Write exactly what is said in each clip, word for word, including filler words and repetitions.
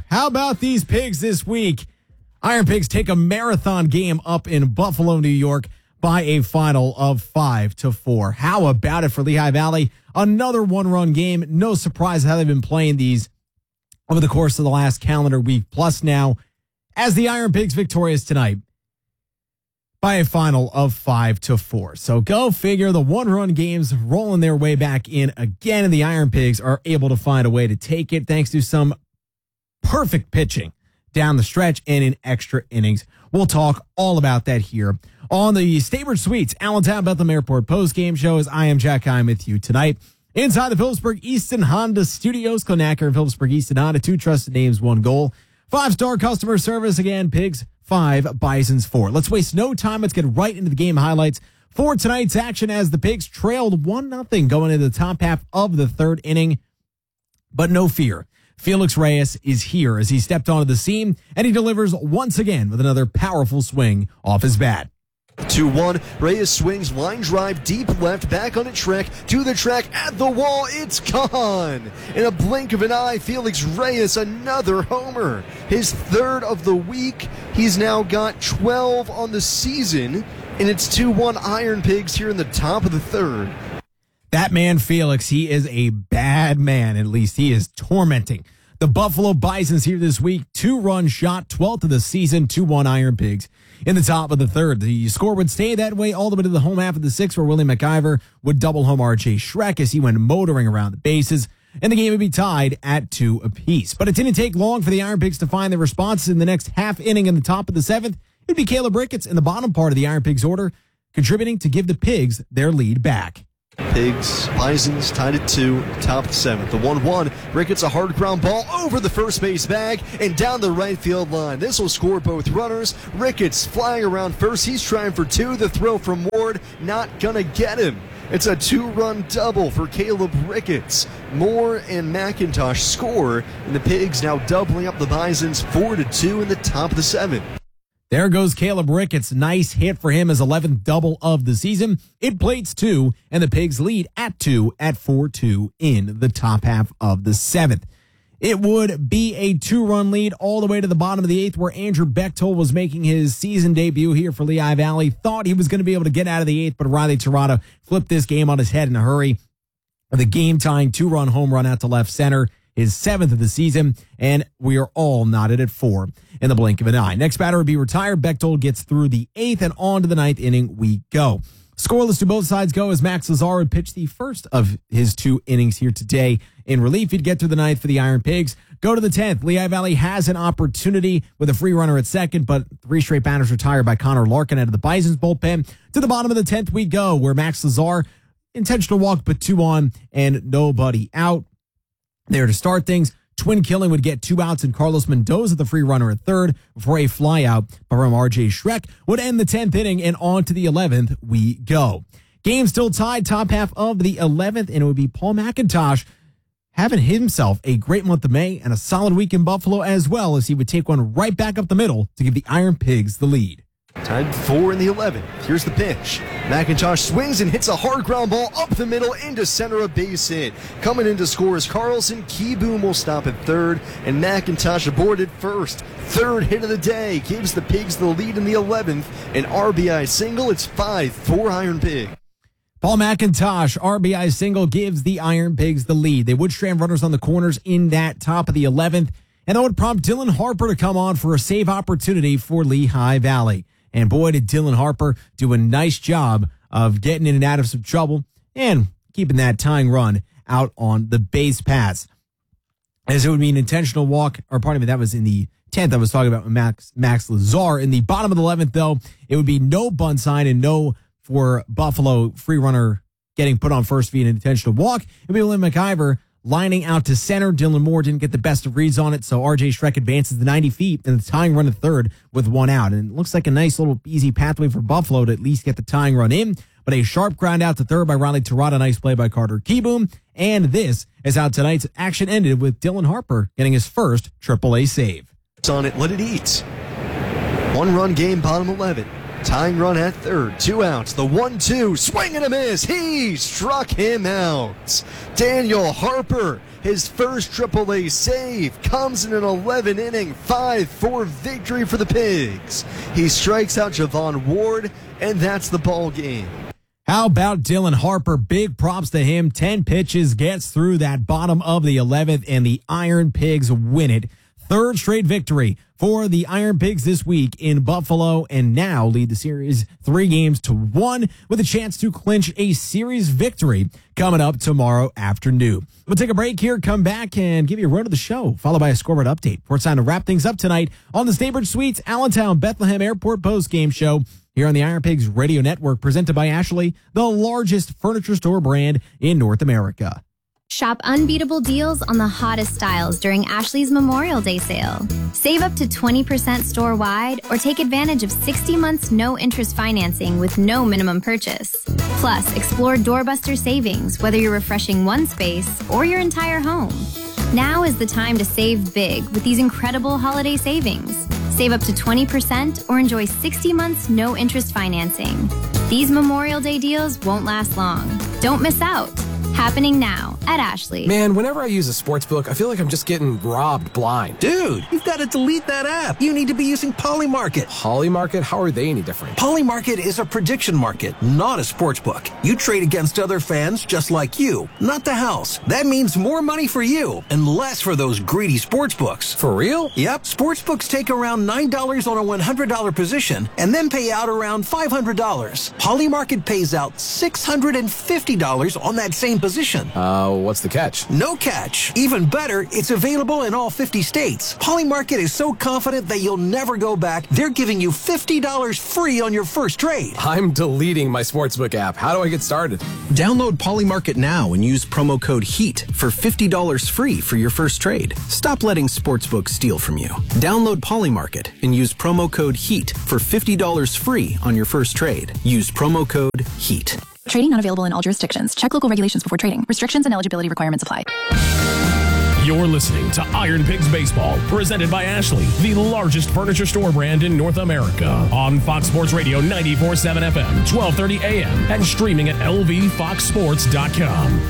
How about these Pigs this week? Iron Pigs take a marathon game up in Buffalo, New York by a final of five to four. How about it for Lehigh Valley? Another one-run game. No surprise how they've been playing these over the course of the last calendar week plus now, as the Iron Pigs victorious tonight by a final of five to four. So go figure, the one-run games rolling their way back in again, and the Iron Pigs are able to find a way to take it thanks to some perfect pitching down the stretch and in extra innings. We'll talk all about that here on the Staybridge Suites Allentown Bethlehem Airport post-game show. As I am Jack, I'm with you tonight inside the Phillipsburg Easton Honda Studios. Glenn Acker and Phillipsburg Easton Honda, two trusted names, one goal. Five-star customer service. Again, Pigs five, Bisons four. Let's waste no time. Let's get right into the game highlights for tonight's action as the Pigs trailed one nothing going into the top half of the third inning. But no fear. Felix Reyes is here as he stepped onto the scene, and he delivers once again with another powerful swing off his bat. two one, Reyes swings, line drive, deep left, back on a track, to the track, at the wall, it's gone! In a blink of an eye, Felix Reyes, another homer. His third of the week. He's now got twelve on the season, and it's two one Iron Pigs here in the top of the third. That man, Felix, he is a bad man, at least. He is tormenting the Buffalo Bisons here this week. Two-run shot, twelfth of the season, two one Iron Pigs in the top of the third. The score would stay that way all the way to the home half of the sixth, where Willie McIver would double home R J Schreck as he went motoring around the bases, and the game would be tied at two apiece. But it didn't take long for the Iron Pigs to find their responses in the next half inning in the top of the seventh. It would be Caleb Ricketts in the bottom part of the Iron Pigs order, contributing to give the Pigs their lead back. Pigs, Bisons tied at two, top of the seventh. The one one, Ricketts a hard ground ball over the first base bag and down the right field line. This will score both runners. Ricketts flying around first. He's trying for two. The throw from Ward, not gonna get him. It's a two-run double for Caleb Ricketts. Moore and McIntosh score, and the Pigs now doubling up the Bisons four to two in the top of the seventh. There goes Caleb Ricketts. Nice hit for him, his eleventh double of the season. It plates two, and the Pigs lead at two at four two in the top half of the seventh. It would be a two-run lead all the way to the bottom of the eighth, where Andrew Bechtold was making his season debut here for Lehigh Valley. Thought he was going to be able to get out of the eighth, but Riley Tirado flipped this game on his head in a hurry. The game-tying two-run home run out to left center, his seventh of the season, and we are all knotted at four in the blink of an eye. Next batter would be retired. Bechtold gets through the eighth, and on to the ninth inning we go. Scoreless to both sides go as Max Lazar would pitch the first of his two innings here today. In relief, he'd get through the ninth for the Iron Pigs. Go to the tenth. Lehigh Valley has an opportunity with a free runner at second, but three straight batters retired by Connor Larkin out of the Bison's bullpen. To the bottom of the tenth we go, where Max Lazar, intentional walk, but two on and nobody out. There to start things, Twin Killing would get two outs, and Carlos Mendoza, the free runner at third, before a flyout from R J Schreck would end the tenth inning, and on to the eleventh we go. Game still tied, top half of the eleventh, and it would be Paul McIntosh having himself a great month of May and a solid week in Buffalo, as well as he would take one right back up the middle to give the Iron Pigs the lead. Tied four in the eleventh. Here's the pitch. McIntosh swings and hits a hard ground ball up the middle into center, a base hit. Coming in to score is Carlson. Keyboom will stop at third, and McIntosh aboard at first. Third hit of the day gives the Pigs the lead in the eleventh. An R B I single. It's five four Iron Pig. Paul McIntosh, R B I single, gives the Iron Pigs the lead. They would strand runners on the corners in that top of the eleventh, and that would prompt Dylan Harper to come on for a save opportunity for Lehigh Valley. And boy, did Dylan Harper do a nice job of getting in and out of some trouble and keeping that tying run out on the base pass. As it would be an intentional walk, or pardon me, that was in the tenth. I was talking about Max, Max Lazar. In the bottom of the eleventh, though, it would be no bunt sign and no for Buffalo free runner getting put on first via an intentional walk. It would be Lynn McIver lining out to center. Dylan Moore didn't get the best of reads on it, so R J Schreck advances the ninety feet and the tying run to third with one out. And it looks like a nice little easy pathway for Buffalo to at least get the tying run in, but a sharp ground out to third by Riley Tirado. Nice play by Carter Keyboom. And this is how tonight's action ended, with Dylan Harper getting his first triple A save. It's on it, let it eat. One-run game, bottom eleven. Tying run at third, two outs, the one two, swing and a miss, he struck him out. Daniel Harper his first triple A save comes in an eleven-inning five four victory for the Pigs. He strikes out Javon Ward, and that's the ball game. How about Dylan Harper? Big props to him. ten pitches, gets through that bottom of the eleventh, and the Iron Pigs win it. Third straight victory for the Iron Pigs this week in Buffalo, and now lead the series three games to one with a chance to clinch a series victory coming up tomorrow afternoon. We'll take a break here, come back, and give you a run of the show, followed by a scoreboard update. For it's time to wrap things up tonight on the Staybridge Suites Allentown Bethlehem Airport post-game show here on the Iron Pigs Radio Network, presented by Ashley, the largest furniture store brand in North America. Shop unbeatable deals on the hottest styles during Ashley's Memorial Day sale. Save up to twenty percent store-wide or take advantage of sixty months no-interest financing with no minimum purchase. Plus, explore doorbuster savings, whether you're refreshing one space or your entire home. Now is the time to save big with these incredible holiday savings. Save up to twenty percent or enjoy sixty months no-interest financing. These Memorial Day deals won't last long. Don't miss out. Happening now at Ashley. Man, whenever I use a sports book, I feel like I'm just getting robbed blind. Dude, you've got to delete that app. You need to be using Polymarket. Polymarket? How are they any different? Polymarket is a prediction market, not a sports book. You trade against other fans just like you, not the house. That means more money for you and less for those greedy sports books. For real? Yep. Sports books take around nine dollars on a one hundred dollars position and then pay out around five hundred dollars. Polymarket pays out six hundred fifty dollars on that same position. Uh, what's the catch? No catch. Even better, it's available in all fifty states. Polymarket is so confident that you'll never go back, they're giving you fifty dollars free on your first trade. I'm deleting my sportsbook app. How do I get started? Download Polymarket now and use promo code HEAT for fifty dollars free for your first trade. Stop letting sportsbooks steal from you. Download Polymarket and use promo code HEAT for fifty dollars free on your first trade. Use promo code HEAT. Trading not available in all jurisdictions. Check local regulations before trading. Restrictions and eligibility requirements apply. You're listening to Iron Pigs Baseball, presented by Ashley, the largest furniture store brand in North America. On Fox Sports Radio ninety-four point seven F M, twelve thirty A M, and streaming at L V fox sports dot com.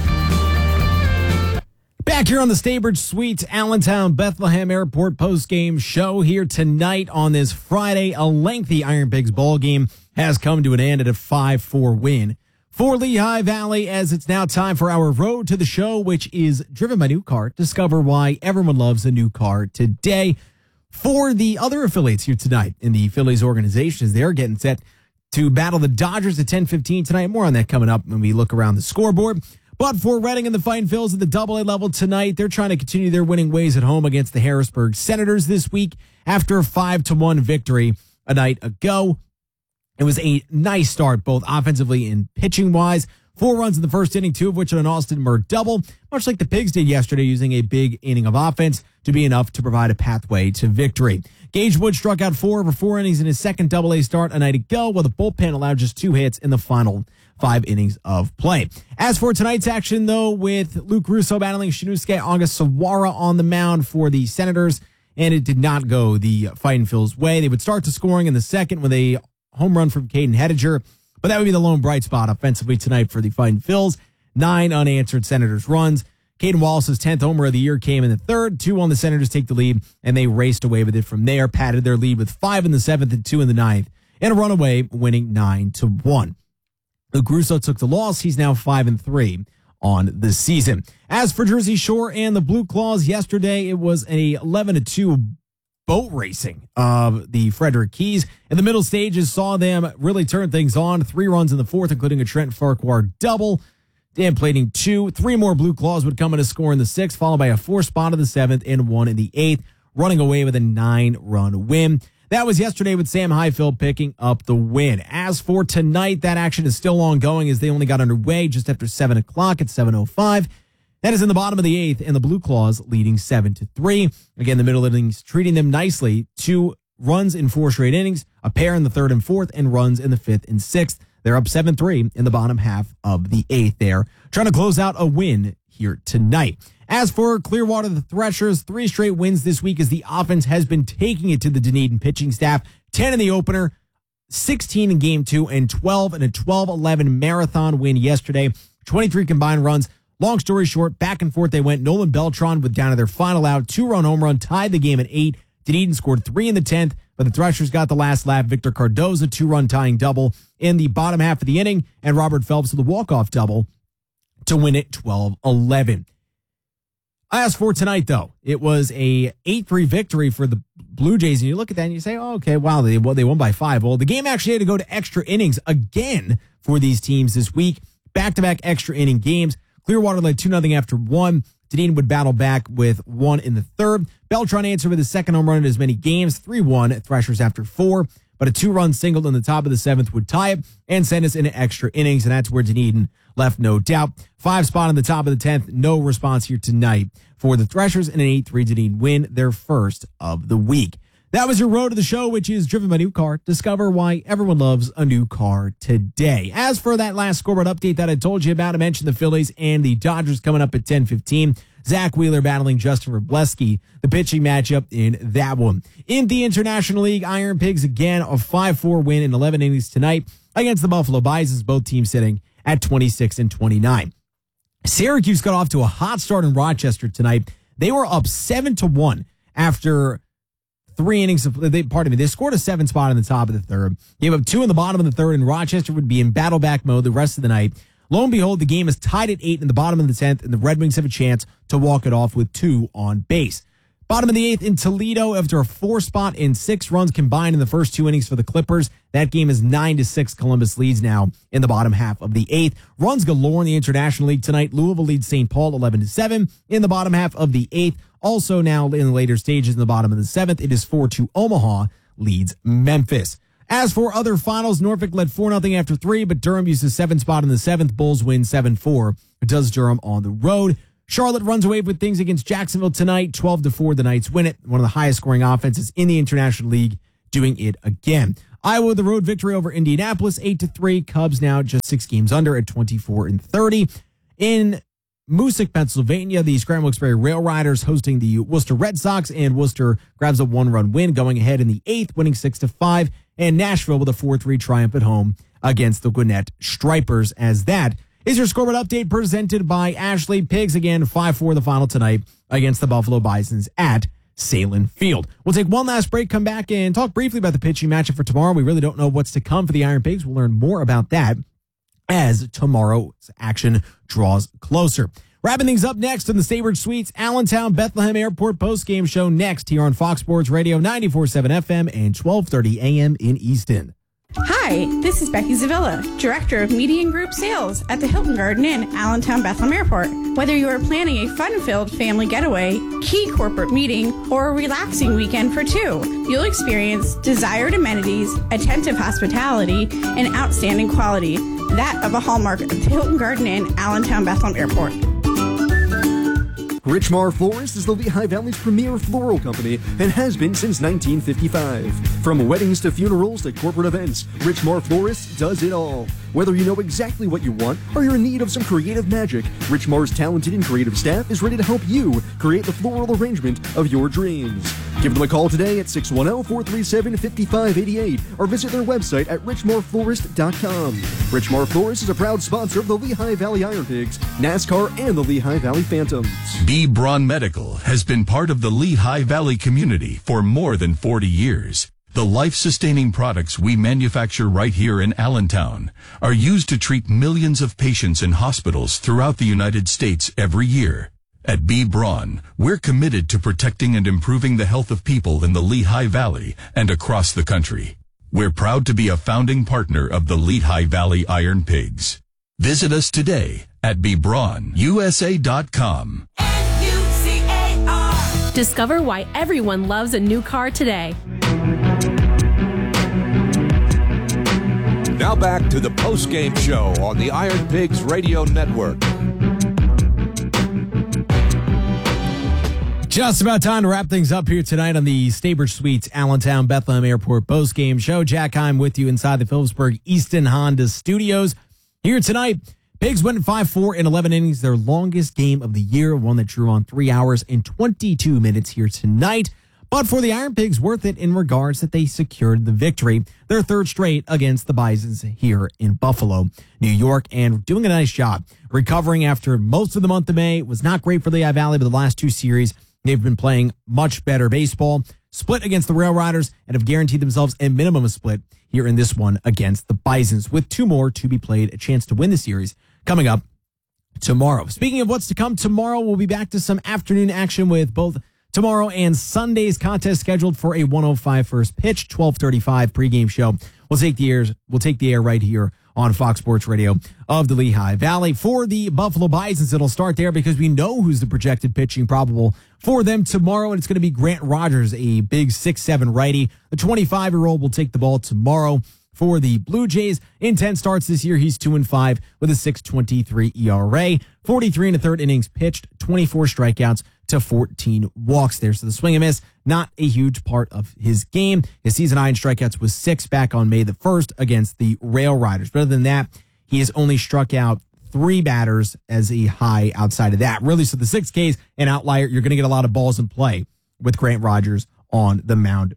Back here on the Staybridge Suites Allentown Bethlehem Airport post-game show here tonight on this Friday. A lengthy Iron Pigs ball game has come to an end at a five four win for Lehigh Valley, as it's now time for our Road to the Show, which is driven by New Car. Discover why everyone loves a new car today. For the other affiliates here tonight in the Phillies organization, as they're getting set to battle the Dodgers at ten fifteen tonight. More on that coming up when we look around the scoreboard. But for Reading and the Fighting Phils at the double A level tonight, they're trying to continue their winning ways at home against the Harrisburg Senators this week after a five to one victory a night ago. It was a nice start, both offensively and pitching-wise. Four runs in the first inning, two of which on an Austin Murr double, much like the Pigs did yesterday, using a big inning of offense to be enough to provide a pathway to victory. Gage Wood struck out four over four innings in his second double A start a night ago, while the bullpen allowed just two hits in the final five innings of play. As for tonight's action, though, with Luke Russo battling Shinosuke Ogasawara on the mound for the Senators, and it did not go the Fighting Phils' way. They would start the scoring in the second with a home run from Caden Hettinger, but that would be the lone bright spot offensively tonight for the Fighting Phils. Nine unanswered Senators runs. Caden Wallace's tenth homer of the year came in the third. Two on the Senators take the lead, and they raced away with it from there, padded their lead with five in the seventh and two in the ninth, and a runaway, winning nine to one. Luke Russo took the loss. He's now five and three on the season. As for Jersey Shore and the Blue Claws, yesterday it was a eleven to two boat racing of the Frederick Keys. In the middle stages, saw them really turn things on. Three runs in the fourth, including a Trent Farquhar double. Dan Plating two. Three more Blue Claws would come in a score in the sixth, followed by a four spot in the seventh and one in the eighth, running away with a nine-run win. That was yesterday with Sam Highfield picking up the win. As for tonight, that action is still ongoing as they only got underway just after seven o'clock at seven oh five. That is in the bottom of the eighth, and the Blue Claws leading seven to three. Again, the middle innings treating them nicely. Two runs in four straight innings, a pair in the third and fourth, and runs in the fifth and sixth. They're up seven three in the bottom half of the eighth there, trying to close out a win here tonight. As for Clearwater, the Threshers, three straight wins this week as the offense has been taking it to the Dunedin pitching staff. ten in the opener, sixteen in game two, and twelve in a twelve eleven marathon win yesterday. twenty-three combined runs. Long story short, back and forth they went. Nolan Beltran with down to their final out, two-run home run, tied the game at eight. Dunedin scored three in the tenth, but the Threshers got the last laugh. Victor Cardoza, two-run tying double in the bottom half of the inning, and Robert Phelps with a walk-off double to win it twelve eleven. As for tonight, though, it was a eight three victory for the Blue Jays, and you look at that and you say, oh, okay, wow, they, well, they won by five. Well, the game actually had to go to extra innings again for these teams this week. Back-to-back extra inning games. Clearwater led two nothing after one. Dunedin would battle back with one in the third. Beltran answered with his second home run in as many games, three one at Threshers after four. But a two-run single in the top of the seventh would tie it and send us into extra innings, and that's where Dunedin left no doubt. Five spot in the top of the tenth, no response here tonight for the Threshers, and an eight three Dunedin win, their first of the week. That was your road to the show, which is driven by new car. Discover why everyone loves a new car today. As for that last scoreboard update that I told you about, I mentioned the Phillies and the Dodgers coming up at ten fifteen. Zach Wheeler battling Justin Wroblewski, the pitching matchup in that one. In the International League, Iron Pigs again, a five four win in eleven innings tonight against the Buffalo Bisons, both teams sitting at twenty-six and twenty-nine. Syracuse got off to a hot start in Rochester tonight. They were up seven to one after three innings of, they, pardon me, they scored a seven spot in the top of the third. Gave up two in the bottom of the third, and Rochester would be in battle back mode the rest of the night. Lo and behold, the game is tied at eight in the bottom of the tenth, and the Red Wings have a chance to walk it off with two on base. Bottom of the eighth in Toledo, after a four spot and six runs combined in the first two innings for the Clippers. That game is nine to six. Columbus leads now in the bottom half of the eighth. Runs galore in the International League tonight. Louisville leads Saint Paul eleven to seven in the bottom half of the eighth. Also now in the later stages in the bottom of the seventh, it is four two Omaha leads Memphis. As for other finals, Norfolk led four nothing after three, but Durham used a seven spot in the seventh. Bulls win seven four. It does Durham on the road. Charlotte runs away with things against Jacksonville tonight. twelve to four, the Knights win it. One of the highest scoring offenses in the International League, doing it again. Iowa with the road victory over Indianapolis, eight to three. Cubs now just six games under at twenty-four and thirty. In Moosic, Pennsylvania, the Scranton Wilkes-Barre Rail Riders hosting the Worcester Red Sox, and Worcester grabs a one-run win, going ahead in the eighth, winning six to five. And Nashville with a four three triumph at home against the Gwinnett Stripers, as that is your scoreboard update presented by Ashley. Pigs again, five four the final tonight against the Buffalo Bisons at Salem Field. We'll take one last break, come back, and talk briefly about the pitching matchup for tomorrow. We really don't know what's to come for the Iron Pigs. We'll learn more about that as tomorrow's action draws closer. Wrapping things up next in the Staybridge Suites, Allentown Bethlehem Airport postgame show next here on Fox Sports Radio ninety-four point seven F M and twelve thirty A M in Easton. Hi, this is Becky Zavilla, Director of Media and Group Sales at the Hilton Garden Inn, Allentown Bethlehem Airport. Whether you are planning a fun-filled family getaway, key corporate meeting, or a relaxing weekend for two, you'll experience desired amenities, attentive hospitality, and outstanding quality, that of a hallmark of the Hilton Garden Inn, Allentown Bethlehem Airport. Richmar Florist is the Lehigh Valley's premier floral company and has been since nineteen fifty-five. From weddings to funerals to corporate events, Richmar Florist does it all. Whether you know exactly what you want or you're in need of some creative magic, Richmar's talented and creative staff is ready to help you create the floral arrangement of your dreams. Give them a call today at six one zero, four three seven, five five eight eight or visit their website at richmar florist dot com. Richmar Florist is a proud sponsor of the Lehigh Valley Iron Pigs, NASCAR, and the Lehigh Valley Phantoms. B. Braun Medical has been part of the Lehigh Valley community for more than forty years. The life-sustaining products we manufacture right here in Allentown are used to treat millions of patients in hospitals throughout the United States every year. At B. Braun, we're committed to protecting and improving the health of people in the Lehigh Valley and across the country. We're proud to be a founding partner of the Lehigh Valley Iron Pigs. Visit us today at b braun u s a dot com. Discover why everyone loves a new car today. Now back to the post-game show on the Iron Pigs Radio Network. Just about time to wrap things up here tonight on the Staybridge Suites Allentown Bethlehem Airport post-game show. Jack Heim with you inside the Phillipsburg Easton Honda Studios. Here tonight, Pigs went five four in eleven innings, their longest game of the year, one that drew on three hours and twenty-two minutes here tonight. But for the Iron Pigs, worth it in regards that they secured the victory, their third straight against the Bisons here in Buffalo, New York, and doing a nice job. Recovering after most of the month of May. It was not great for Lehigh Valley, but the last two series, they've been playing much better baseball. Split against the Rail Riders and have guaranteed themselves a minimum of split here in this one against the Bisons, with two more to be played, a chance to win the series coming up tomorrow. Speaking of what's to come tomorrow, we'll be back to some afternoon action with both tomorrow and Sunday's contest scheduled for a one oh five first pitch, twelve thirty-five pregame show. We'll take the air, we'll take the air right here on Fox Sports Radio of the Lehigh Valley. For the Buffalo Bisons, it'll start there because we know who's the projected pitching probable for them tomorrow, and it's going to be Grant Rogers, a big six seven righty. The twenty-five-year-old will take the ball tomorrow. For the Blue Jays, in ten starts this year, he's two and five with a six twenty-three E R A, forty-three and a third innings pitched, twenty-four strikeouts to fourteen walks there. So the swing and miss, not a huge part of his game. His season high in strikeouts was six back on May the first against the Rail Riders. But other than that, he has only struck out three batters as a high outside of that. Really, so the six Ks, an outlier. You're going to get a lot of balls in play with Grant Rogers on the mound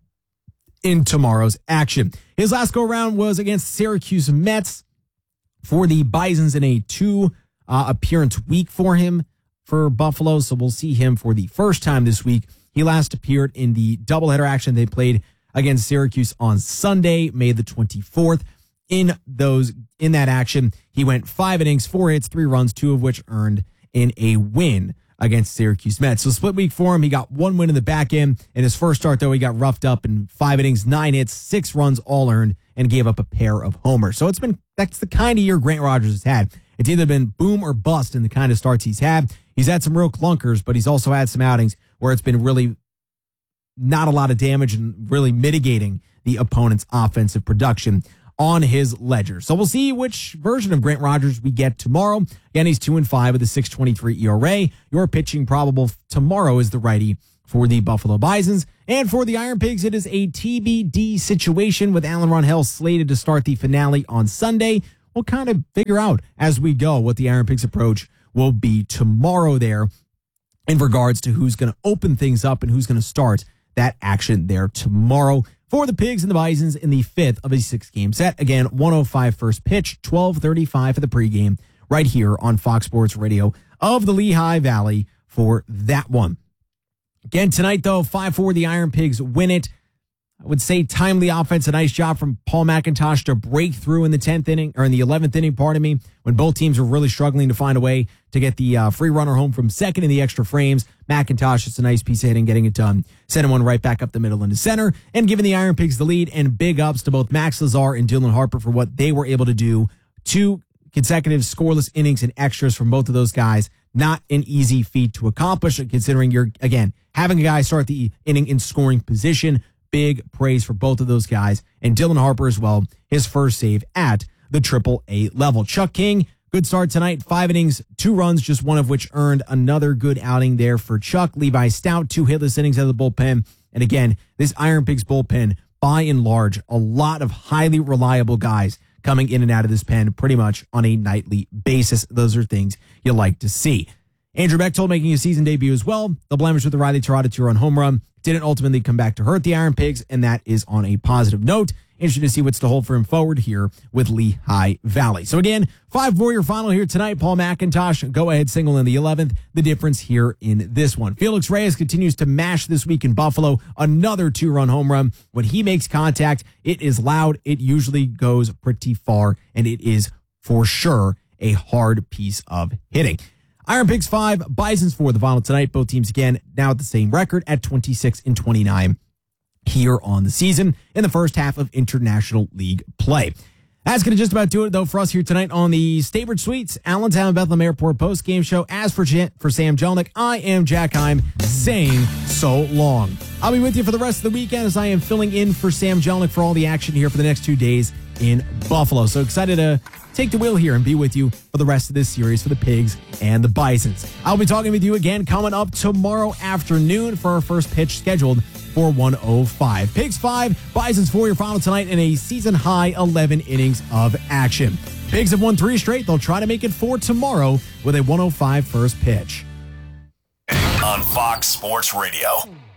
in tomorrow's action. His last go-around was against Syracuse Mets for the Bisons in a two uh, appearance week for him for Buffalo. So we'll see him for the first time this week. He last appeared in the doubleheader action they played against Syracuse on Sunday, May the twenty-fourth. In those in that action, he went five innings, four hits, three runs, two of which earned in a win against Syracuse Mets. So split week for him. He got one win in the back end. In his first start, though, he got roughed up in five innings, nine hits, six runs, all earned, and gave up a pair of homers. So it's been that's the kind of year Grant Rogers has had. It's either been boom or bust in the kind of starts he's had. He's had some real clunkers, but he's also had some outings where it's been really not a lot of damage and really mitigating the opponent's offensive production on his ledger. So we'll see which version of Grant Rogers we get tomorrow. Again, he's two and five with a six twenty-three E R A. Your pitching probable tomorrow is the righty for the Buffalo Bisons. And for the Iron Pigs, it is a T B D situation with Alan Ronhell slated to start the finale on Sunday. We'll kind of figure out as we go what the Iron Pigs approach will be tomorrow there in regards to who's going to open things up and who's going to start that action there tomorrow. For the Pigs and the Bisons in the fifth of a six-game set. Again, one oh five first pitch, twelve thirty-five for the pregame, right here on Fox Sports Radio of the Lehigh Valley for that one. Again, tonight, though, five four, the Iron Pigs win it. I would say timely offense, a nice job from Paul McIntosh to break through in the tenth inning, or in the eleventh inning, pardon me, when both teams were really struggling to find a way to get the uh, free runner home from second in the extra frames. McIntosh, it's a nice piece of hitting, getting it done. Sending one right back up the middle into center and giving the Iron Pigs the lead, and big ups to both Max Lazar and Dylan Harper for what they were able to do. Two consecutive scoreless innings and extras from both of those guys. Not an easy feat to accomplish, considering you're, again, having a guy start the inning in scoring position. Big praise for both of those guys. And Dylan Harper as well, his first save at the triple A level. Chuck King, good start tonight. Five innings, two runs, just one of which earned. Another good outing there for Chuck. Levi Stout, two hitless innings out of the bullpen. And again, this Iron Pigs bullpen, by and large, a lot of highly reliable guys coming in and out of this pen pretty much on a nightly basis. Those are things you like to see. Andrew Bechtold making his season debut as well. The blemish with the Riley Tirada two-run home run didn't ultimately come back to hurt the Iron Pigs, and that is on a positive note. Interesting to see what's to hold for him forward here with Lehigh Valley. So again, five four your final here tonight. Paul McIntosh, go-ahead single in the eleventh. The difference here in this one. Felix Reyes continues to mash this week in Buffalo. Another two-run home run. When he makes contact, it is loud. It usually goes pretty far, and it is for sure a hard piece of hitting. Iron Pigs five, Bisons four, the final tonight. Both teams again now at the same record at twenty-six and twenty-nine here on the season in the first half of International League play. That's going to just about do it, though, for us here tonight on the Staybridge Suites, Allentown Bethlehem Airport post-game show. As for, for Sam Jelnick, I am Jack Heim saying so long. I'll be with you for the rest of the weekend as I am filling in for Sam Jelnick for all the action here for the next two days in Buffalo. So excited to take the wheel here and be with you for the rest of this series for the Pigs and the Bisons. I'll be talking with you again coming up tomorrow afternoon for our first pitch scheduled for one oh five. Pigs five, Bisons four, your final tonight in a season-high eleven innings of action. Pigs have won three straight. They'll try to make it four tomorrow with a one oh five first pitch. On Fox Sports Radio.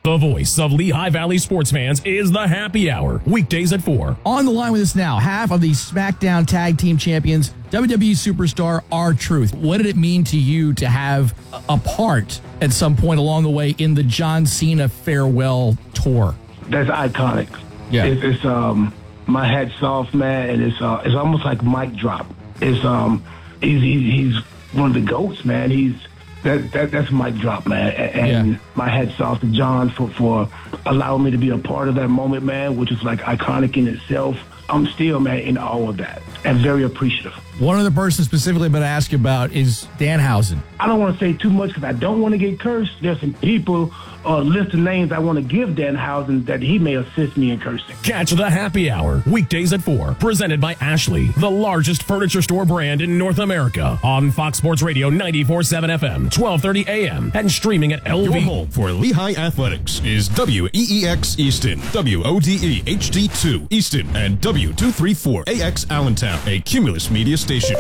The voice of Lehigh Valley sports fans is the Happy Hour, weekdays at four. On the line with us now, half of the SmackDown Tag Team Champions, W W E superstar R-Truth. What did it mean to you to have a part at some point along the way in the John Cena farewell tour? That's iconic. Yeah. It's, it's um my head's off, man, and it's uh it's almost like mic drop. It's um he's he's, he's one of the GOATs, man. He's That, that that's mic drop, man. And yeah. my head's off to John for, for allowing me to be a part of that moment, man, which is like iconic in itself. I'm still, man, in awe of that and very appreciative. One other person specifically I'm going to ask you about is Danhausen. I don't want to say too much because I don't want to get cursed. There's some people, uh, list of names I want to give Danhausen that he may assist me in cursing. Catch the Happy Hour, weekdays at four, presented by Ashley, the largest furniture store brand in North America, on Fox Sports Radio ninety-four point seven F M, twelve thirty A M, and streaming at L V. Your home for Lehigh Athletics is W E E X Easton, W O D E H D two Easton, and W two thirty-four A X Allentown, a Cumulus Media station.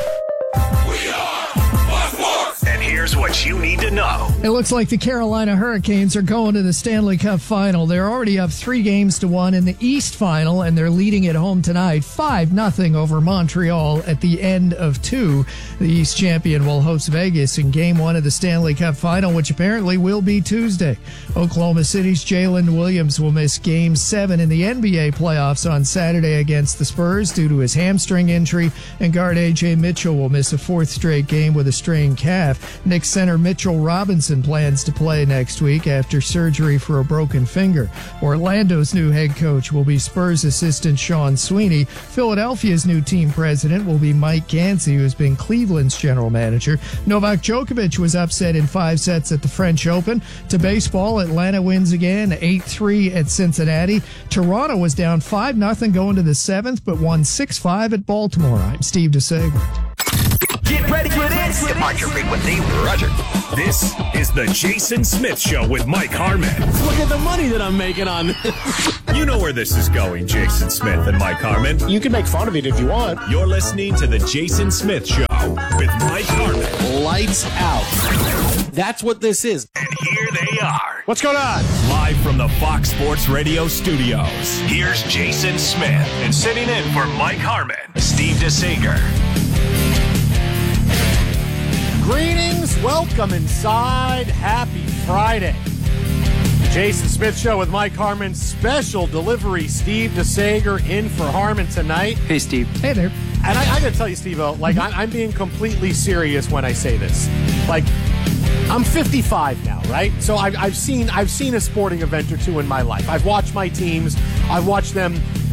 We are Fox Sports. And here's what you need to know. It looks like the Carolina Hurricanes are going to the Stanley Cup Final. They're already up three games to one in the East Final, and they're leading at home tonight, five nothing over Montreal at the end of two. The East champion will host Vegas in Game one of the Stanley Cup Final, which apparently will be Tuesday. Oklahoma City's Jalen Williams will miss Game seven in the N B A playoffs on Saturday against the Spurs due to his hamstring injury, and guard A J Mitchell will miss a fourth straight game with a strained calf. Knicks center Mitchell Robinson plans to play next week after surgery for a broken finger. Orlando's new head coach will be Spurs assistant Sean Sweeney. Philadelphia's new team president will be Mike Gansey, who has been Cleveland's general manager. Novak Djokovic was upset in five sets at the French Open. To baseball, Atlanta wins again, eight three at Cincinnati. Toronto was down five nothing going to the seventh, but won six five at Baltimore. I'm Steve DeSager. Get ready for this. Roger frequency, Roger. This is the Jason Smith Show with Mike Harmon. Look at the money that I'm making on this. You know where this is going, Jason Smith and Mike Harmon. You can make fun of it if you want. You're listening to the Jason Smith Show with Mike Harmon. Lights out. That's what this is. And here they are. What's going on? Live from the Fox Sports Radio studios. Here's Jason Smith. And sitting in for Mike Harmon, Steve DeSager. Greetings, welcome inside. Happy Friday. The Jason Smith Show with Mike Harmon. Special delivery, Steve DeSager in for Harmon tonight. Hey, Steve. Hey there. And I, I got to tell you, Steve-O, like, I, I'm being completely serious when I say this. Like, I'm fifty-five now, right? So I've, I've seen I've seen a sporting event or two in my life. I've watched my teams. I've watched them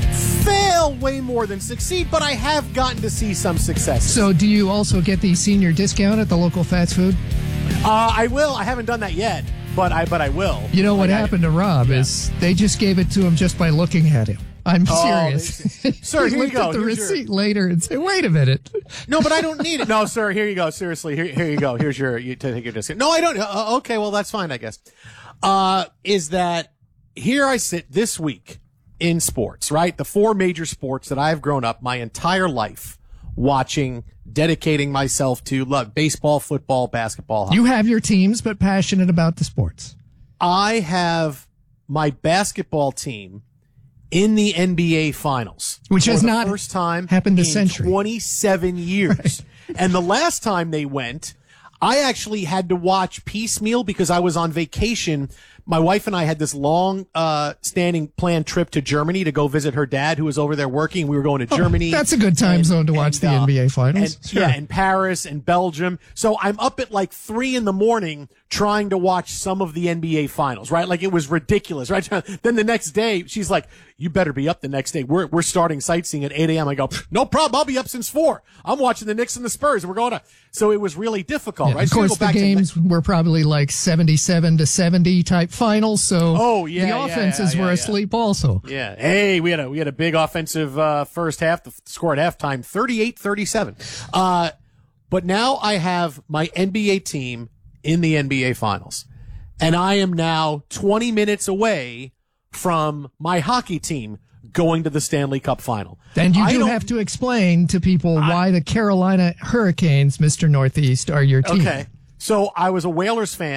fail way more than succeed, but I have gotten to see some success. So do you also get the senior discount at the local fast food? Uh, I will. I haven't done that yet, but I but I will. You know what like happened I, to Rob yeah. is they just gave it to him just by looking at him. I'm oh, serious. They, sir, he here you looked go. at the Here's receipt your... later and said, "Wait a minute." No, but I don't need it. No, sir. Here you go. Seriously, here, here you go. Here's your you take your discount. No, I don't. Uh, okay, well that's fine, I guess. Uh, is that here? I sit this week in sports, right? The four major sports that I've grown up my entire life watching, dedicating myself to: love baseball, football, basketball. Hockey. You have your teams, but passionate about the sports. I have my basketball team in the N B A Finals, which has not first time happened a in century, twenty-seven years. Right. And the last time they went, I actually had to watch piecemeal because I was on vacation. My wife and I had this long, uh, standing planned trip to Germany to go visit her dad, who was over there working. We were going to Germany. Oh, that's a good time and, zone to watch and, the uh, N B A Finals. And, sure. Yeah, and Paris and Belgium. So I'm up at like three in the morning trying to watch some of the N B A Finals, right? Like it was ridiculous, right? Then the next day, she's like, "You better be up the next day. We're we're starting sightseeing at eight a.m. I go, "No problem. I'll be up since four. I'm watching the Knicks and the Spurs, and we're going to." So it was really difficult, yeah, right? Of so course, the games were probably like seventy-seven to seventy type finals. So oh yeah, the offenses yeah, yeah, were yeah. asleep also. Yeah. Hey, we had a we had a big offensive uh, first half. The score at halftime, thirty-eight thirty-seven. Uh, but now I have my N B A team in the N B A Finals. And I am now twenty minutes away from my hockey team going to the Stanley Cup Final. And you I do have to explain to people I, why the Carolina Hurricanes, Mister Northeast, are your team. Okay. So I was a Whalers fan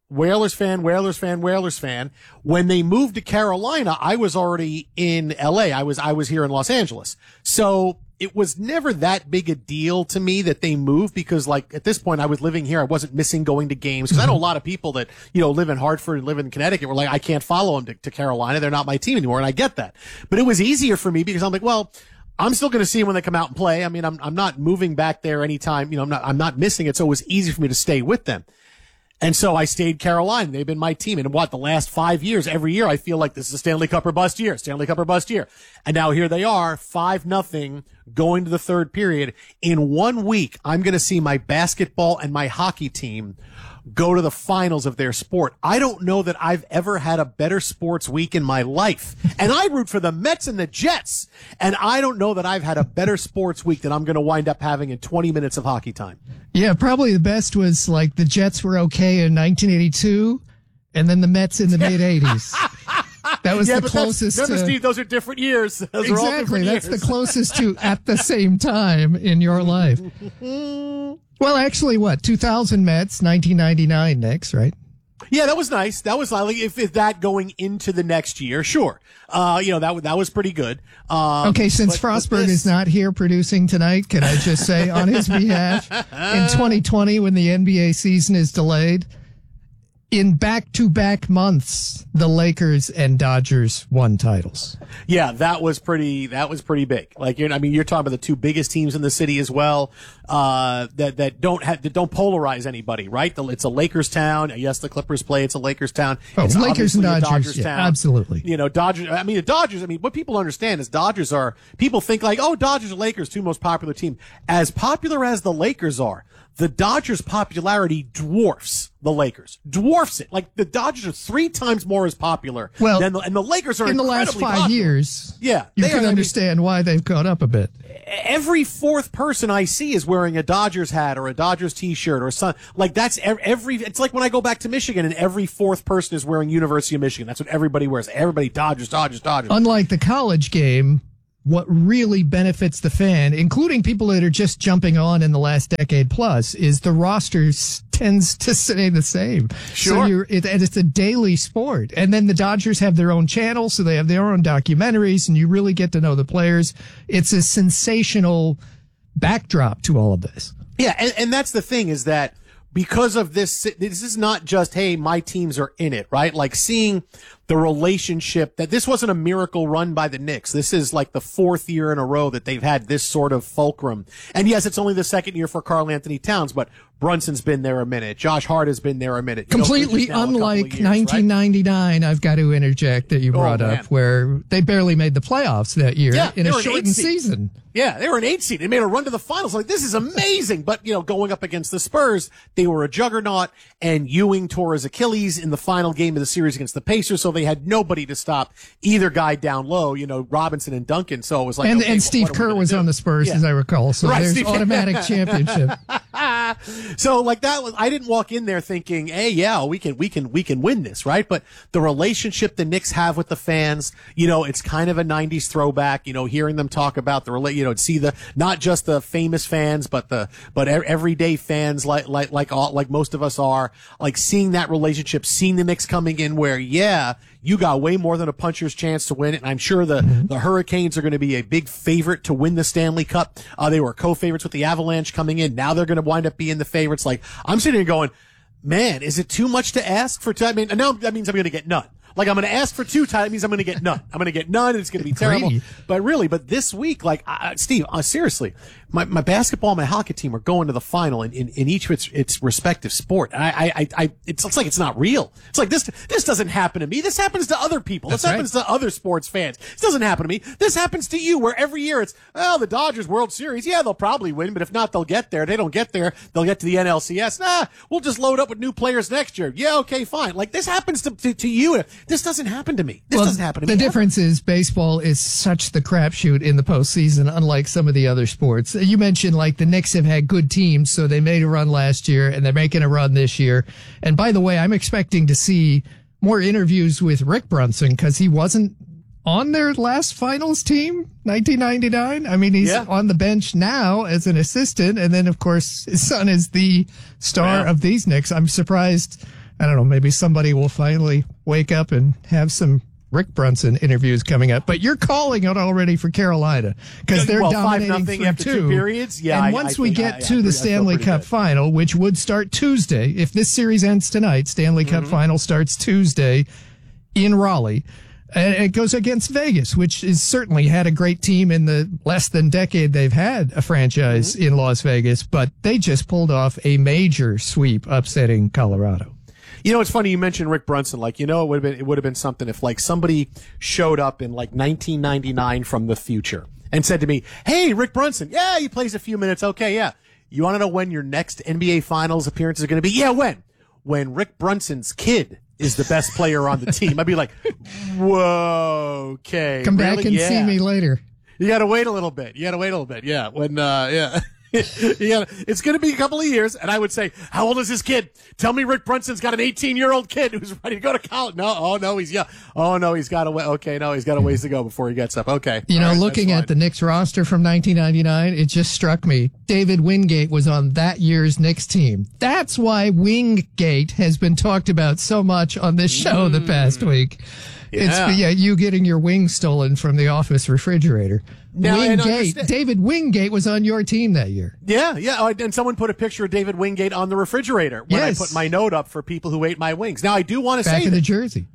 Whalers fan, Whalers fan, Whalers fan. When they moved to Carolina, I was already in L A. I was, I was here in Los Angeles. So it was never that big a deal to me that they moved because like at this point I was living here. I wasn't missing going to games because I know a lot of people that, you know, live in Hartford and live in Connecticut were like, I can't follow them to, to Carolina. They're not my team anymore. And I get that, but it was easier for me because I'm like, well, I'm still going to see them when they come out and play. I mean, I'm, I'm not moving back there anytime, you know, I'm not, I'm not missing it. So it was easy for me to stay with them. And so I stayed Carolina. They've been my team. And what, the last five years, every year, I feel like this is a Stanley Cup or bust year, Stanley Cup or bust year. And now here they are, five nothing, going to the third period. In one week, I'm going to see my basketball and my hockey team go to the finals of their sport. I don't know that I've ever had a better sports week in my life. And I root for the Mets and the Jets. And I don't know that I've had a better sports week than I'm going to wind up having in twenty minutes of hockey time. Yeah, probably the best was like the Jets were okay in nineteen eighty-two and then the Mets in the mid eighties. That was yeah, the closest. Remember, to, Steve, those are different years. Those exactly. Are all different That's years. the closest to at the same time in your life. Well, actually, what, two thousand Mets, nineteen ninety-nine Knicks, right? Yeah, that was nice. That was like if, if that going into the next year, sure. Uh, you know, that that was pretty good. Um, okay, since but, Frostberg but this... is not here producing tonight, can I just say on his behalf, in twenty twenty, when the N B A season is delayed, in back-to-back months, the Lakers and Dodgers won titles. Yeah, that was pretty. That was pretty big. Like, you're, I mean, you're talking about the two biggest teams in the city as well. Uh, that that don't have that don't polarize anybody, right? The, it's a Lakers town. Yes, the Clippers play. It's a Lakers town. Oh, it's Lakers and Dodgers, Dodgers yeah, town. absolutely. You know, Dodgers. I mean, the Dodgers. I mean, what people understand is Dodgers are. People think like, oh, Dodgers and Lakers, two most popular teams. As popular as the Lakers are, the Dodgers' popularity dwarfs the Lakers. Dwarfs it. Like, the Dodgers are three times more as popular well, than the, and the Lakers are in the last five popular. years. Yeah. You they can are, understand I mean, why they've gone up a bit. Every fourth person I see is wearing a Dodgers hat or a Dodgers t-shirt or something. Like, that's every, it's like when I go back to Michigan and every fourth person is wearing University of Michigan. That's what everybody wears. Everybody Dodgers, Dodgers, Dodgers. Unlike the college game, what really benefits the fan, including people that are just jumping on in the last decade plus, is the roster tends to stay the same. Sure. So you're, it, and it's a daily sport. And then the Dodgers have their own channel, so they have their own documentaries, and you really get to know the players. It's a sensational backdrop to all of this. Yeah, and, and that's the thing is that because of this, this is not just, hey, my teams are in it, right? Like seeing the relationship that this wasn't a miracle run by the Knicks. This is like the fourth year in a row that they've had this sort of fulcrum. And yes, it's only the second year for Karl Anthony Towns, but Brunson's been there a minute. Josh Hart has been there a minute. You Completely know, unlike years, nineteen ninety-nine, right? I've got to interject that you brought oh, up, where they barely made the playoffs that year yeah, in a shortened season. Yeah, they were an eight seed. They made a run to the finals. Like, this is amazing. But, you know, going up against the Spurs, they were a juggernaut, and Ewing tore his Achilles in the final game of the series against the Pacers, so they had nobody to stop either guy down low, you know, Robinson and Duncan. So it was like, and, okay, and Steve Kerr was do? on the Spurs, yeah. as I recall. So right, there's Steve- automatic championship. So like that was, I didn't walk in there thinking, hey, yeah, we can, we can, we can win this, right? But the relationship the Knicks have with the fans, you know, it's kind of a nineties throwback, you know, hearing them talk about the, you know, see the, not just the famous fans, but the, but everyday fans like, like, like all, like most of us are, like seeing that relationship, seeing the Knicks coming in where, yeah, you got way more than a puncher's chance to win it. And I'm sure the, mm-hmm. the Hurricanes are going to be a big favorite to win the Stanley Cup. Uh, they were co-favorites with the Avalanche coming in. Now they're going to wind up being the favorites. Like, I'm sitting here going, man, is it too much to ask for two? I mean, now that means I'm going to get none. Like, I'm going to ask for two titles. That means I'm going to get none. I'm going to get none, and it's going to be terrible. Greedy. But really, but this week, like, uh, Steve, uh, seriously, my, my basketball and my hockey team are going to the final in, in, in each of its, its respective sport. And I, I, I, it's, it's like it's not real. It's like this, this doesn't happen to me. This happens to other people. This That's happens right. to other sports fans. This doesn't happen to me. This happens to you, where every year it's, well, the Dodgers World Series. Yeah, they'll probably win, but if not, they'll get there. They don't get there. They'll get to the N L C S. Nah, we'll just load up with new players next year. Yeah, okay, fine. Like, this happens to, to, to you. This doesn't happen to me. This well, doesn't happen to the me. The difference ever. is baseball is such the crapshoot in the postseason, unlike some of the other sports. You mentioned, like, the Knicks have had good teams, so they made a run last year, and they're making a run this year. And by the way, I'm expecting to see more interviews with Rick Brunson, because he wasn't on their last finals team, nineteen ninety-nine. I mean, he's yeah. on the bench now as an assistant, and then, of course, his son is the star yeah. of these Knicks. I'm surprised I don't know, maybe somebody will finally wake up and have some Rick Brunson interviews coming up. But you're calling it already for Carolina because they're well, dominating five nothing through after two periods. Yeah, and I- once I we think- get I- to I- I the feel Stanley pretty Cup good. final, which would start Tuesday, if this series ends tonight, Stanley Cup Mm-hmm. final starts Tuesday in Raleigh. And it goes against Vegas, which is certainly had a great team in the less than decade they've had a franchise Mm-hmm. in Las Vegas, but they just pulled off a major sweep upsetting Colorado. You know, it's funny you mentioned Rick Brunson. Like, you know, it would have been it would have been something if like somebody showed up in like nineteen ninety-nine from the future and said to me, "Hey, Rick Brunson, yeah, he plays a few minutes. Okay, yeah. You want to know when your next N B A Finals appearance is going to be? Yeah, when? When Rick Brunson's kid is the best player on the team." I'd be like, "Whoa, okay, Come back really? and Yeah. see me later. You got to wait a little bit. You got to wait a little bit. Yeah, when uh, yeah." you gotta, it's going to be a couple of years, and I would say, "How old is this kid? Tell me Rick Brunson's got an eighteen-year-old kid who's ready to go to college." No, oh no, he's young. Oh no, he's got a way. Okay, no, he's got a ways to go before he gets up. Okay, You All know, right, looking that's at the Knicks roster from nineteen ninety-nine, it just struck me. David Wingate was on that year's Knicks team. That's why Wingate has been talked about so much on this show the past week. Yeah. It's yeah, you getting your wings stolen from the office refrigerator. Now, and Wingate, understand- David Wingate was on your team that year. Yeah, yeah. Oh, and someone put a picture of David Wingate on the refrigerator when Yes. I put my note up for people who ate my wings. Now, I do want to Back say in the that jersey.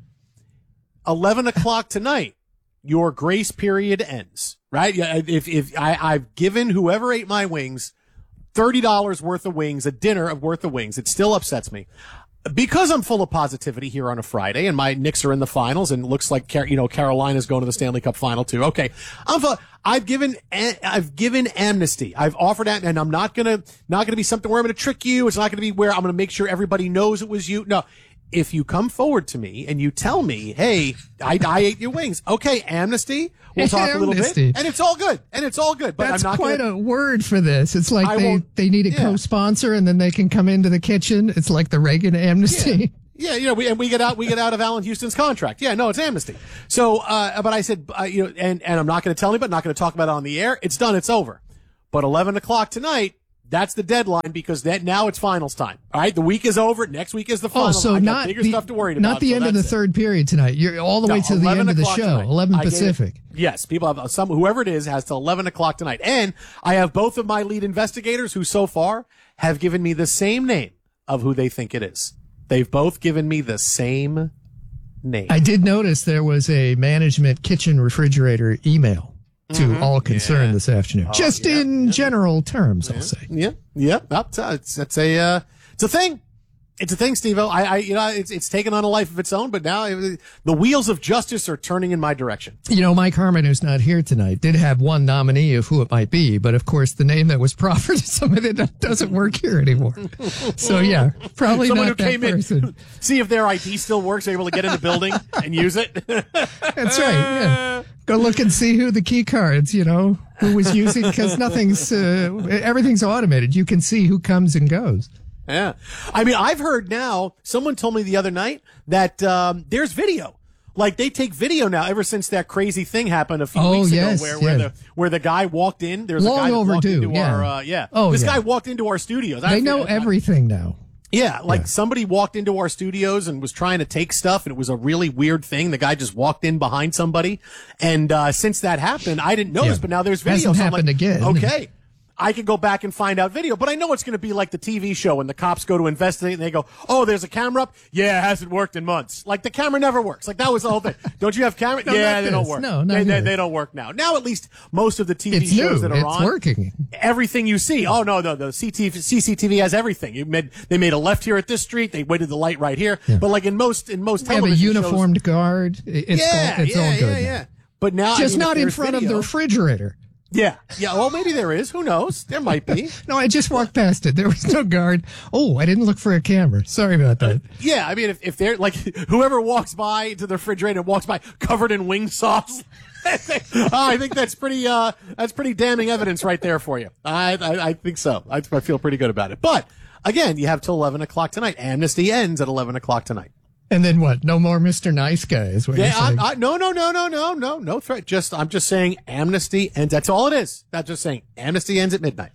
eleven o'clock tonight, your grace period ends, right? Yeah, if, if I, I've given whoever ate my wings thirty dollars worth of wings, a dinner of worth of wings, it still upsets me. Because I'm full of positivity here on a Friday, and my Knicks are in the finals, and it looks like Car- you know Carolina's going to the Stanley Cup final too. Okay, I'm fu- I've given I've given amnesty. I've offered that, and I'm not gonna not gonna be something where I'm gonna trick you. It's not gonna be where I'm gonna make sure everybody knows it was you. No. If you come forward to me and you tell me, "Hey, I, I ate your wings," okay, amnesty. We'll talk a little Amnesty. bit, and it's all good, and it's all good. But That's I'm not quite gonna, a word for this. It's like I they, won't- they need a yeah. co-sponsor and then they can come into the kitchen. It's like the Reagan amnesty. Yeah, you know, we, and we get out, we get out of Allen Houston's contract. Yeah, no, it's amnesty. So, uh, but I said, uh, you know, and, and I'm not going to tell anybody, not going to talk about it on the air. It's done. It's over. But eleven o'clock tonight, that's the deadline because that now it's finals time. All right. The week is over. Next week is the Oh, finals. so I got not bigger the, stuff to worry about. not the so end of the that's it. third period tonight. You're all the way No, to the eleven end of the o'clock show, tonight. eleven I gave it- Pacific. Yes, people have some, whoever it is has till eleven o'clock tonight. And I have both of my lead investigators who so far have given me the same name of who they think it is. They've both given me the same name. I did notice there was a management kitchen refrigerator email to Mhm. all concerned Yeah. this afternoon. Oh, Just yeah, in general terms, I'll say. Yeah, yeah, that's it's, it's a uh, it's a thing. It's a thing, Steve-O. I, I, you know, it's it's taken on a life of its own, but now it, the wheels of justice are turning in my direction. You know, Mike Harmon, who's not here tonight, did have one nominee of who it might be, but of course the name that was proffered is somebody that doesn't work here anymore. So yeah, probably Someone not who that came person. in, see if their I D still works, they're able to get in the building and use it. That's right. Yeah. Go look and see who the key cards, you know, who was using, because nothing's, uh, everything's automated. You can see who comes and goes. Yeah. I mean, I've heard now, someone told me the other night that um, there's video. Like they take video now ever since that crazy thing happened a few Oh, weeks yes, ago where, where yeah. the where the guy walked in. There's Long a guy that walked overdue, into yeah. our uh, yeah. Oh, this yeah. guy walked into our studios. I They know feel- everything now. Yeah, like somebody walked into our studios and was trying to take stuff, and it was a really weird thing. The guy just walked in behind somebody, and uh, since that happened, I didn't notice, Yeah. but now there's video. Hasn't so I'm happened like, again. Okay. I can go back and find out video, but I know it's going to be like the T V show when the cops go to investigate and they go, "Oh, there's a camera up? Yeah, it hasn't worked in months." Like the camera never works. Like that was the whole thing. Don't you have camera? No, yeah, not they don't this. work. No, not they, they, here. they don't work now. Now at least most of the T V It's shows new. that are It's on, working. everything you see. Oh no, no, the C T V, C C T V has everything. You made they made a left here at this street. They waited the light right here. But like in most in most We have a television uniformed guard. It's yeah, all, it's yeah, all good. yeah, now. yeah. But now, I Just mean, if not in there's front of video- the refrigerator. Yeah, yeah. Well, maybe there is. Who knows? There might be. No, I just walked past it. There was no guard. Oh, I didn't look for a camera. Sorry about that. Yeah, I mean, if, if they're like whoever walks by to the refrigerator and walks by covered in wing sauce, oh, I think that's pretty uh that's pretty damning evidence right there for you. I I, I think so. I, I feel pretty good about it. But again, you have till eleven o'clock tonight. Amnesty ends at eleven o'clock tonight. And then what? No more Mister Nice Guy is what Yeah, you're saying. I, I, no, no, no, no, no, no, no threat. Just I'm just saying amnesty ends. That's all it is. That's just saying amnesty ends at midnight.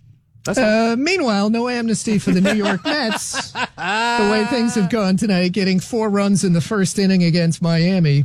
That's uh, meanwhile, no amnesty for the New York Mets. The way things have gone tonight, getting four runs in the first inning against Miami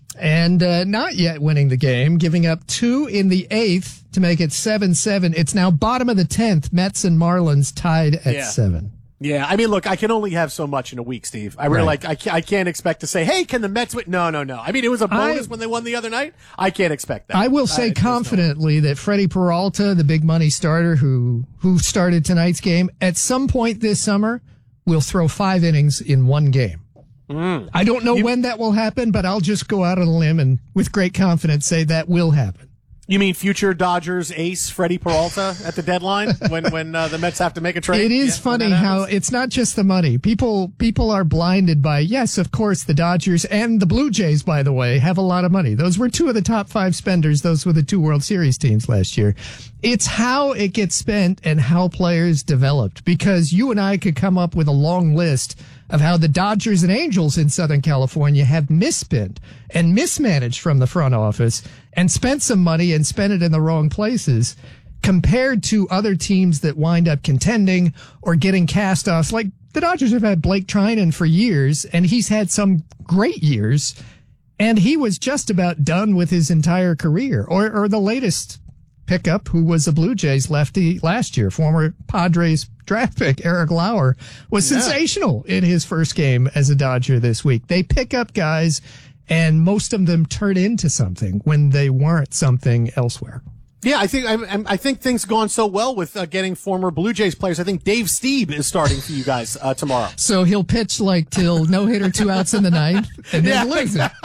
and uh, not yet winning the game, giving up two in the eighth to make it seven seven. It's now bottom of the tenth. Mets and Marlins tied at Yeah. seven. Yeah, I mean, look, I can only have so much in a week, Steve. I really Right. like. I can't, I can't expect to say, "Hey, can the Mets win?" No, no, no. I mean, it was a bonus I- when they won the other night. I can't expect that. I will say confidently that Freddie Peralta, the big money starter who who started tonight's game, at some point this summer will throw five innings in one game. Mm. I don't know when that will happen, but I'll just go out on a limb and with great confidence say that will happen. You mean future Dodgers ace Freddie Peralta at the deadline when when uh, the Mets have to make a trade? It is Yeah, when funny that how happens? it's not just the money. People people are blinded by, yes, of course, the Dodgers and the Blue Jays, by the way, have a lot of money. Those were two of the top five spenders. Those were the two World Series teams last year. It's how it gets spent and how players developed, because you and I could come up with a long list of how the Dodgers and Angels in Southern California have misspent and mismanaged from the front office and spent some money and spent it in the wrong places compared to other teams that wind up contending or getting cast-offs. Like the Dodgers have had Blake Trinan for years, and he's had some great years, and he was just about done with his entire career. Or, or the latest pickup, who was a Blue Jays lefty last year, former Padres draft pick Eric Lauer, was Yeah. sensational in his first game as a Dodger this week. They pick up guys, and most of them turn into something when they weren't something elsewhere. Yeah, I think I, I think things gone so well with uh, getting former Blue Jays players. I think Dave Stieb is starting for you guys uh, tomorrow. So he'll pitch like till no hitter, two outs in the ninth, and then Yeah. lose it,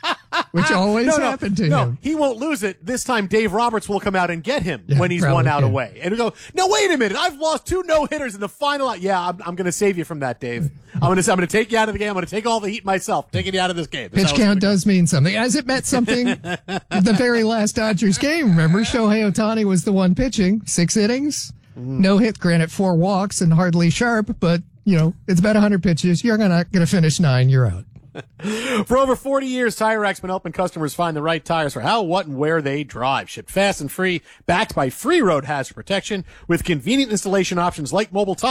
which always no, no, happened to no, him. he won't lose it. This time Dave Roberts will come out and get him Yeah, when he's probably one out can. away. And he'll go, no, wait a minute. I've lost two no-hitters in the final out. Yeah, I'm, I'm going to save you from that, Dave. I'm going to I'm going to take you out of the game. I'm going to take all the heat myself, taking you out of this game. That's Pitch how it's count does mean something. As it meant something at the very last Dodgers game. Remember, Shohei Ohtani was the one pitching. Six innings, no hit, granted four walks and hardly sharp, but, you know, it's about one hundred pitches. You're not going to finish nine. You're out. For over forty years, Tire Rack's been helping customers find the right tires for how, what, and where they drive. Shipped fast and free, backed by free road hazard protection with convenient installation options like mobile tires.